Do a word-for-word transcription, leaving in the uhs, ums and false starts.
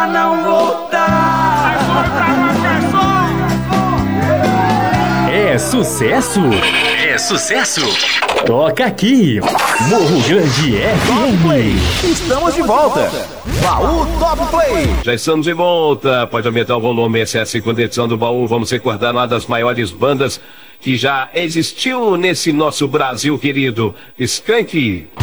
não voltar. É sucesso? É sucesso? Toca aqui, Morro Grande F M. Estamos de volta. Baú Top Play. Já estamos de volta. Pode aumentar o volume. Essa é a segunda edição do Baú. Vamos recordar uma das maiores bandas que já existiu nesse nosso Brasil querido. Skank.